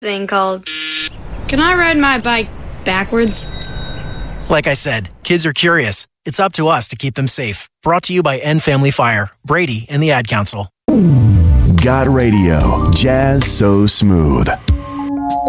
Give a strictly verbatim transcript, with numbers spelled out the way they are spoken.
thing called, can I ride my bike backwards? Like I said, kids are curious. It's up to us to keep them safe. Brought to you by End Family Fire, Brady, and the Ad Council. Got Radio. Jazz so smooth.